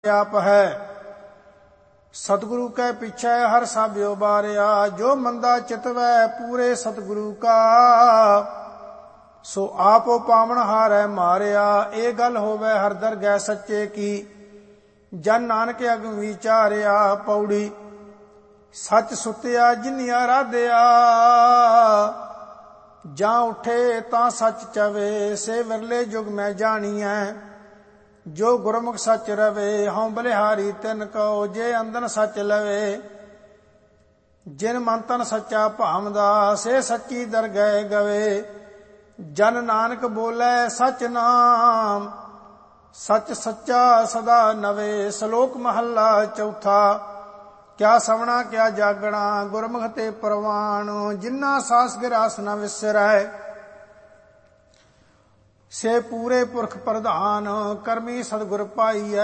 आप है। सतगुरु कै पिछै हर साबियो बारिया, जो मंदा चितवै पूरे सतगुरु का, सो आपो पावन हारै मारिया। ए गल होवै हर दरगह सच्चे की, जन नानक अगम विचारिया। पौड़ी सच सुतिया जिन्निया राधिया, जां उठे तां सच चवे। से विरले जुग मैं जानियै, जो गुरमुख सच रवे। हऊँ बलिहारी तिन कहो, जे अंदन सच लवे। जिन मन तन सच्चा भामदा, से सच्ची दरगह गवे। जन नानक बोले सच नाम, सच सच्चा सदा नवे। श्लोक महला चौथा। क्या सवना क्या जागना, गुरमुख ते परवान। जिन्ना सास गिरास न विसरै, से पूरे पुरख प्रधान। करमी सतगुर पाईयै,